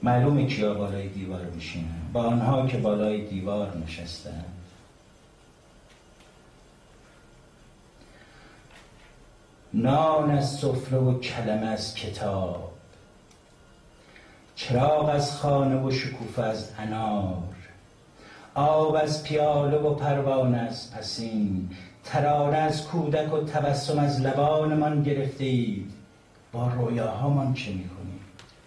معلومه کیا بالای دیوار میشینن، با آنها که بالای دیوار نشستن. نان از سفره و کلمه از کتاب، چراغ از خانه و شکوفه از انار، آب از پیاله و پروانه از پسین، ترانه از کودک و تبسم از لبانمان گرفته اید. با رویاهامان چه میکنید؟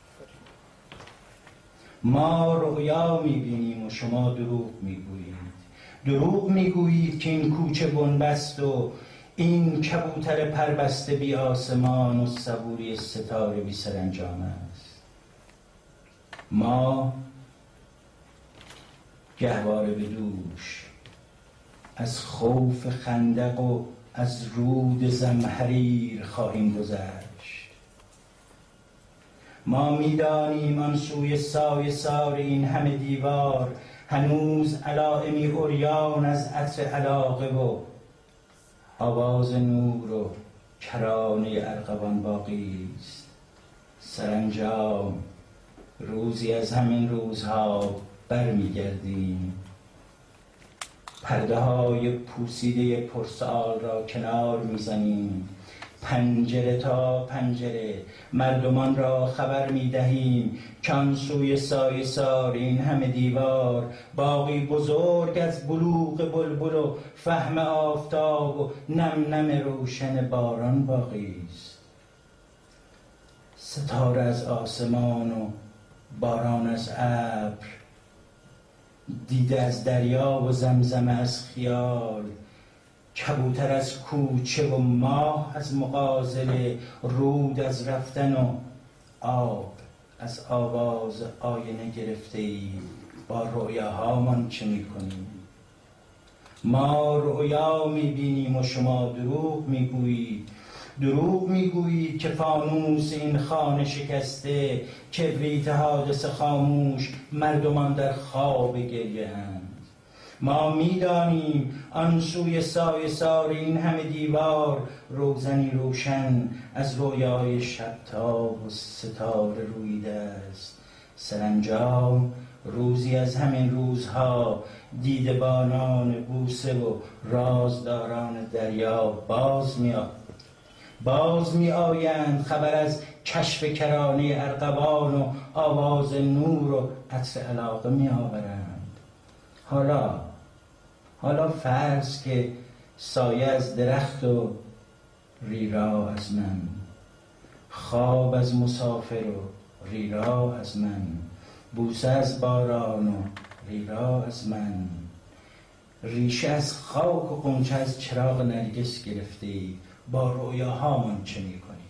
ما رؤیا میبینیم و شما دروغ میگویید. دروغ میگویید که این کوچه بنبست و این کبوتر پربسته بی آسمان و صبوری ستاره بی سرانجام است. ما گهواره به دوش از خوف خندق و از رود زمهریر خواهیم گذشت. ما میدانیم آن سوی سایه سار این همه دیوار هنوز علائمی عریان از عطر علاقه و آواز نور و کرانه ارغوان باقی است. سرانجام روزی از همین روزها برمیگردیم، پرده های پوسیده پرسال را کنار میزنیم، پنجره تا پنجره مردمان را خبر میدهیم که آن سوی سایه سار این همه دیوار باقی بزرگ از بلوغ بلبل و فهم آفتاب و نم نم روشن باران باقی است. ستاره از آسمان و باران از ابر، دیده از دریا و زمزمه از خیال، کبوتر از کوچه و ماه از مغازله، رود از رفتن و آب از آواز آینه گرفته ای. با رؤیاهامان چه میکنیم؟ ما رؤیا میبینیم و شما دروغ میگویید. دروغ میگویید که فانوس این خانه شکسته، کبریت حادثه خاموش، مردمان در خواب گریه اند. ما میدانیم آن سوی سایه سار این همه دیوار روزنی روشن از رویای شبتاب و ستاره رویده است. سرانجام روزی از همین روزها دیدبانان بوسه و رازداران دریا باز می آیند، خبر از کشف کرانه ارغوان و آواز نور و عطر علاقه می آورند. حالا فرض که سایه از درخت و ریرا از من، خواب از مسافر و ریرا از من، بوسه از باران و ریرا از من، ریشه از خاک و غنچه از چراغ نرگس گرفته. با رویاهامان چه میکنی؟